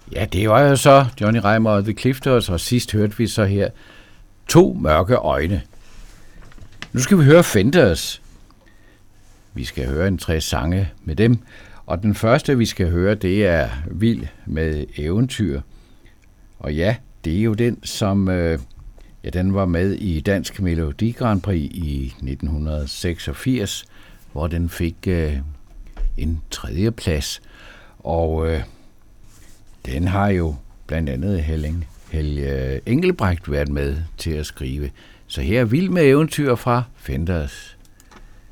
Ja, det var jo så Johnny Reimer og The Clifters, og sidst hørte vi så her To mørke øjne. Nu skal vi høre Fenders. Vi skal høre en 3 sange med dem, og den første vi skal høre, det er Vild med eventyr. Og ja, det er jo den, som den var med i Dansk Melodi Grand Prix i 1986, hvor den fik en 3. plads. Og den har jo blandt andet Helge Engelbrecht været med til at skrive. Så her er Vild med eventyr fra Fenders.